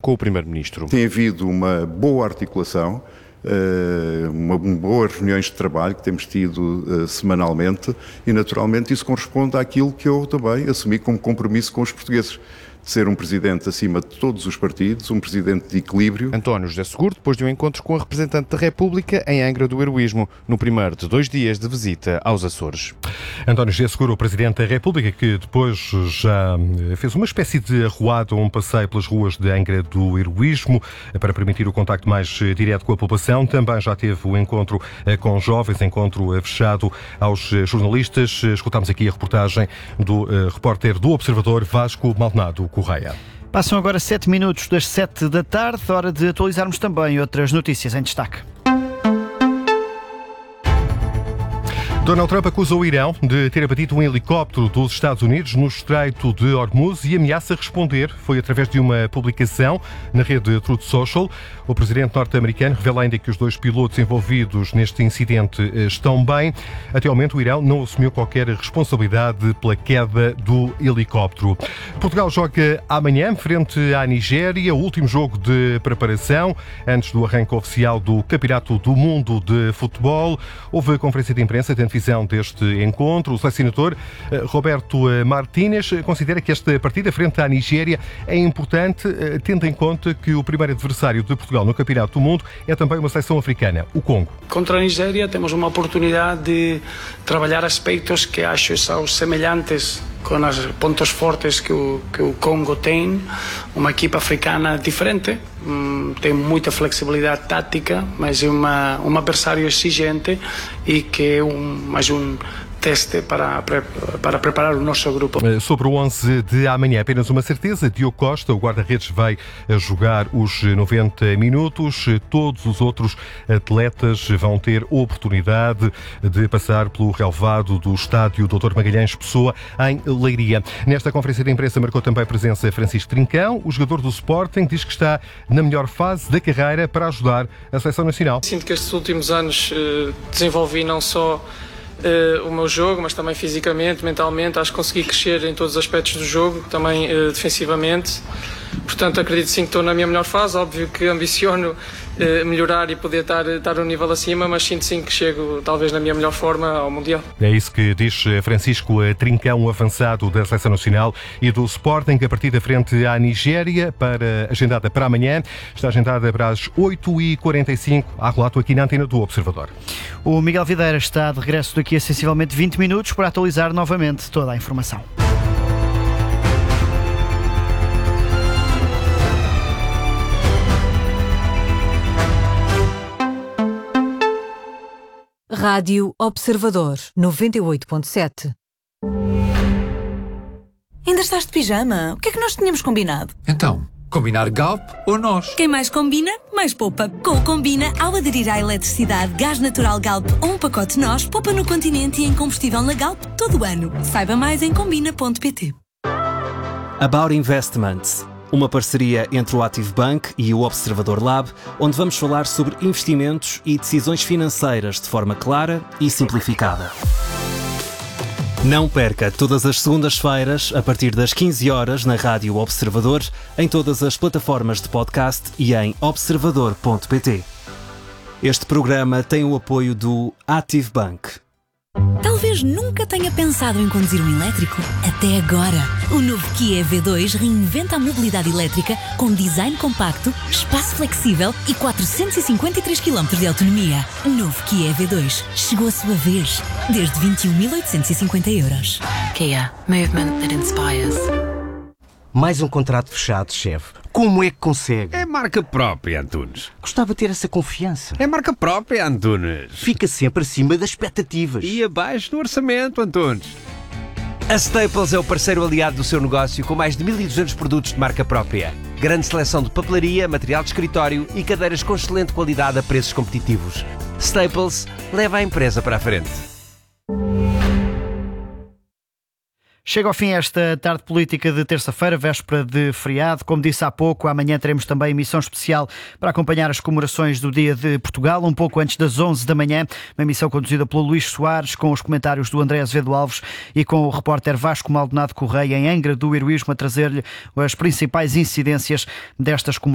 com o Primeiro-Ministro. Tem havido uma boa articulação, boas reuniões de trabalho que temos tido semanalmente e, naturalmente, isso corresponde àquilo que eu também assumi como compromisso com os portugueses. Ser um presidente acima de todos os partidos, um presidente de equilíbrio. António José Seguro, depois de um encontro com a representante da República em Angra do Heroísmo, no primeiro de 2 dias de visita aos Açores. António José Seguro, o presidente da República, que depois já fez uma espécie de arruada, um passeio pelas ruas de Angra do Heroísmo para permitir o contacto mais direto com a população. Também já teve o encontro com jovens, encontro fechado aos jornalistas. Escutámos aqui a reportagem do repórter do Observador, Vasco Maldonado Correia. Passam agora 7 minutos das 7 da tarde, hora de atualizarmos também outras notícias em destaque. Donald Trump acusa o Irão de ter abatido um helicóptero dos Estados Unidos no Estreito de Hormuz e ameaça responder. Foi através de uma publicação na rede Truth Social. O presidente norte-americano revela ainda que os 2 pilotos envolvidos neste incidente estão bem. Até ao momento, o Irão não assumiu qualquer responsabilidade pela queda do helicóptero. Portugal joga amanhã frente à Nigéria, o último jogo de preparação antes do arranque oficial do Campeonato do Mundo de Futebol. Houve conferência de imprensa de antevisão deste encontro. O selecionador Roberto Martínez considera que esta partida frente à Nigéria é importante, tendo em conta que o primeiro adversário de Portugal no Campeonato do Mundo é também uma seleção africana, o Congo. Contra a Nigéria temos uma oportunidade de trabalhar aspectos que acho são semelhantes com os pontos fortes que o Congo tem. Uma equipa africana diferente, tem muita flexibilidade tática, mas é um adversário exigente e que é mais um teste para preparar o nosso grupo. Sobre o 11 de amanhã, apenas uma certeza: Diogo Costa, o guarda-redes, vai jogar os 90 minutos. Todos os outros atletas vão ter oportunidade de passar pelo relvado do estádio Dr. Magalhães Pessoa, em Leiria. Nesta conferência de imprensa marcou também presença Francisco Trincão. O jogador do Sporting diz que está na melhor fase da carreira para ajudar a seleção nacional. Sinto que estes últimos anos desenvolvi não só o meu jogo, mas também fisicamente, mentalmente. Acho que consegui crescer em todos os aspectos do jogo, também defensivamente. Portanto, acredito sim que estou na minha melhor fase. Óbvio que ambiciono melhorar e poder estar um nível acima, mas sinto sim que chego talvez na minha melhor forma ao Mundial. É isso que diz Francisco Trincão, avançado da Seleção Nacional e do Sporting. A partida frente à Nigéria, agendada para amanhã, está agendada para as 8h45. Há relato aqui na antena do Observador. O Miguel Videira está de regresso daqui a sensivelmente 20 minutos para atualizar novamente toda a informação. Rádio Observador 98.7. Ainda estás de pijama? O que é que nós tínhamos combinado? Então, combinar Galp ou nós? Quem mais combina, mais poupa. Com o Combina, ao aderir à eletricidade, gás natural Galp ou um pacote nós, poupa no Continente e em combustível na Galp todo o ano. Saiba mais em combina.pt. About Investments, uma parceria entre o Active Bank e o Observador Lab, onde vamos falar sobre investimentos e decisões financeiras de forma clara e simplificada. Não perca todas as segundas-feiras, a partir das 15 horas, na Rádio Observador, em todas as plataformas de podcast e em observador.pt. Este programa tem o apoio do Active Bank. Talvez nunca tenha pensado em conduzir um elétrico. Até agora. O novo Kia EV2 reinventa a mobilidade elétrica com design compacto, espaço flexível e 453 km de autonomia. Novo Kia EV2. Chegou a sua vez. Desde 21.850 euros. Kia. Movement that inspires. Mais um contrato fechado, chefe. Como é que consegue? É marca própria, Antunes. Gostava de ter essa confiança. É marca própria, Antunes. Fica sempre acima das expectativas. E abaixo do orçamento, Antunes. A Staples é o parceiro aliado do seu negócio com mais de 1.200 produtos de marca própria. Grande seleção de papelaria, material de escritório e cadeiras com excelente qualidade a preços competitivos. Staples leva a empresa para a frente. Chega ao fim esta tarde política de terça-feira, véspera de feriado. Como disse há pouco, amanhã teremos também emissão especial para acompanhar as comemorações do Dia de Portugal, um pouco antes das 11 da manhã. Uma emissão conduzida pelo Luís Soares, com os comentários do André Azevedo Alves e com o repórter Vasco Maldonado Correia em Angra do Heroísmo, a trazer-lhe as principais incidências destas comemorações.